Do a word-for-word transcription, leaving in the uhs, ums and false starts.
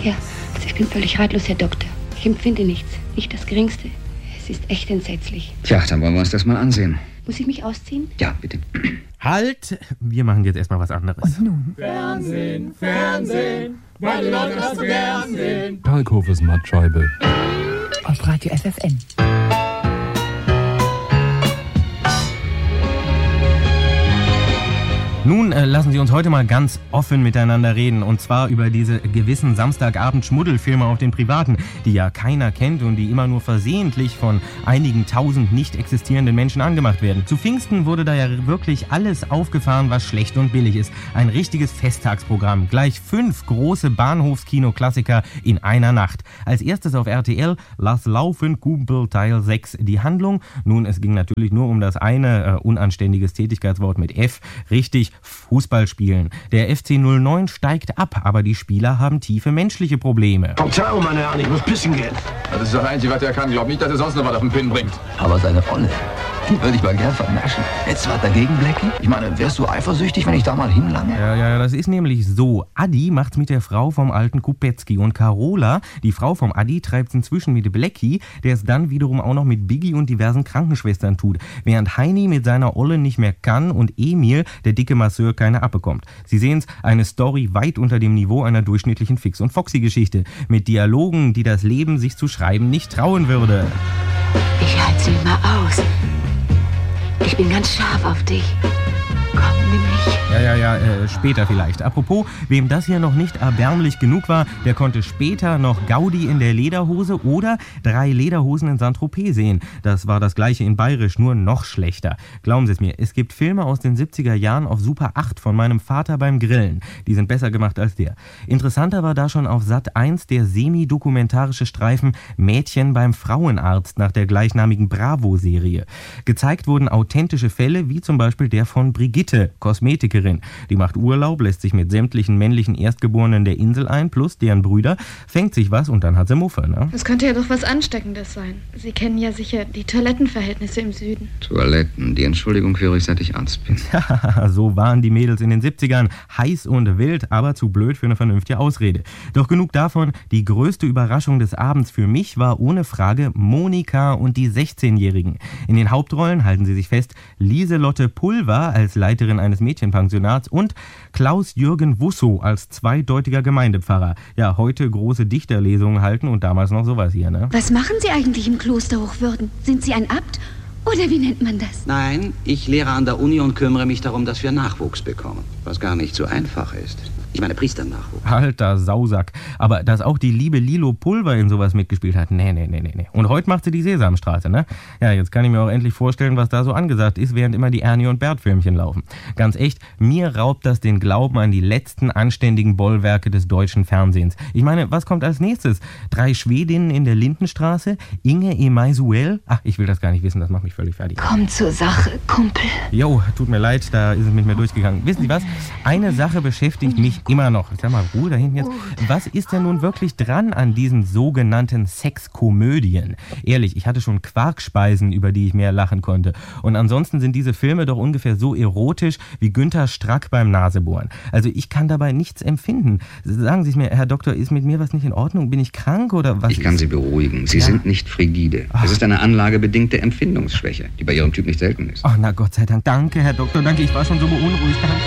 Ja, also ich bin völlig ratlos, Herr Doktor. Ich empfinde nichts, nicht das Geringste. Es ist echt entsetzlich. Tja, dann wollen wir uns das mal ansehen. Muss ich mich ausziehen? Ja, bitte. Halt! Wir machen jetzt erstmal was anderes. Und nun? Fernsehen, Fernsehen, weil die Leute das so gern sehen. Kalkhofes Mattscheibe. Auf Radio F F N. Nun äh, lassen Sie uns heute mal ganz offen miteinander reden, und zwar über diese gewissen Samstagabend-Schmuddelfilme auf den Privaten, die ja keiner kennt und die immer nur versehentlich von einigen tausend nicht existierenden Menschen angemacht werden. Zu Pfingsten wurde da ja wirklich alles aufgefahren, was schlecht und billig ist. Ein richtiges Festtagsprogramm. Gleich fünf große Bahnhofskino-Klassiker in einer Nacht. Als erstes auf R T L Lass laufen, Kumpel Teil sechs. Die Handlung? Nun, es ging natürlich nur um das eine äh, unanständiges Tätigkeitswort mit F. Richtig, Fußball spielen. Der F C null neun steigt ab, aber die Spieler haben tiefe menschliche Probleme. Verzeihung, meine Herren, ich muss pissen gehen. Das ist das Einzige, was er kann. Glaub nicht, dass er sonst noch was auf den Pin bringt. Aber seine Rolle, die würde ich mal gern vernaschen. Jetzt was dagegen, Blackie? Ich meine, wärst du eifersüchtig, wenn ich da mal hinlange? Ja, ja, das ist nämlich so. Adi macht's mit der Frau vom alten Kupetzky und Carola, die Frau vom Adi, treibt's inzwischen mit Blackie, der es dann wiederum auch noch mit Biggie und diversen Krankenschwestern tut, während Heini mit seiner Olle nicht mehr kann und Emil, der dicke Masseur, keine abbekommt. Sie sehen's, eine Story weit unter dem Niveau einer durchschnittlichen Fix- und Foxy-Geschichte, mit Dialogen, die das Leben sich zu schreiben nicht trauen würde. Ich halte sie mal aus. Ich bin ganz scharf auf dich. Komm, nimm mich. Ja, ja, ja, äh, später vielleicht. Apropos, wem das hier noch nicht erbärmlich genug war, der konnte später noch Gaudi in der Lederhose oder drei Lederhosen in Saint-Tropez sehen. Das war das gleiche in Bayerisch, nur noch schlechter. Glauben Sie es mir, es gibt Filme aus den siebziger Jahren auf Super acht von meinem Vater beim Grillen. Die sind besser gemacht als der. Interessanter war da schon auf Sat eins der semi-dokumentarische Streifen Mädchen beim Frauenarzt nach der gleichnamigen Bravo-Serie. Gezeigt wurden authentische Fälle, wie zum Beispiel der von Brigitte, Kosmetikerin. Die macht Urlaub, lässt sich mit sämtlichen männlichen Erstgeborenen der Insel ein, plus deren Brüder, fängt sich was und dann hat sie Muffe, ne? Das könnte ja doch was Ansteckendes sein. Sie kennen ja sicher die Toilettenverhältnisse im Süden. Toiletten, die Entschuldigung höre ich, seit ich Arzt bin. Ja, so waren die Mädels in den siebzigern. Heiß und wild, aber zu blöd für eine vernünftige Ausrede. Doch genug davon, die größte Überraschung des Abends für mich war ohne Frage Monika und die sechzehnjährigen. In den Hauptrollen, halten Sie sich fest, Lieselotte Pulver als Leiterin eines Mädchenpensionats und Klaus-Jürgen Wusso als zweideutiger Gemeindepfarrer. Ja, heute große Dichterlesungen halten und damals noch sowas hier, ne? Was machen Sie eigentlich im Kloster Hochwürden? Sind Sie ein Abt? Oder wie nennt man das? Nein, ich lehre an der Uni und kümmere mich darum, dass wir Nachwuchs bekommen. Was gar nicht so einfach ist. Ich meine Priesternachwuchs. Alter Sausack. Aber dass auch die liebe Lilo Pulver in sowas mitgespielt hat, nee, nee, nee, nee, nee. Und heute macht sie die Sesamstraße, ne? Ja, jetzt kann ich mir auch endlich vorstellen, was da so angesagt ist, während immer die Ernie und Bert Filmchen laufen. Ganz echt, mir raubt das den Glauben an die letzten anständigen Bollwerke des deutschen Fernsehens. Ich meine, was kommt als nächstes? Drei Schwedinnen in der Lindenstraße? Inge Emaisuel? Ach, ich will das gar nicht wissen, das macht mich völlig fertig. Komm zur Sache, Kumpel. Jo, tut mir leid, da ist es mit mir durchgegangen. Wissen Sie was? Eine Sache beschäftigt mich immer noch. Sag mal, Ruhe da hinten jetzt. Was ist denn nun wirklich dran an diesen sogenannten Sexkomödien? Ehrlich, ich hatte schon Quarkspeisen, über die ich mehr lachen konnte. Und ansonsten sind diese Filme doch ungefähr so erotisch wie Günther Strack beim Nasebohren. Also ich kann dabei nichts empfinden. Sagen Sie es mir, Herr Doktor, ist mit mir was nicht in Ordnung? Bin ich krank oder was? Ich kann ist? Sie beruhigen. Sie ja. sind nicht frigide. Ach. Es ist eine anlagebedingte Empfindungsschwäche, die bei Ihrem Typ nicht selten ist. Ach, na Gott sei Dank. Danke, Herr Doktor, danke. Ich war schon so beunruhigt. Danke.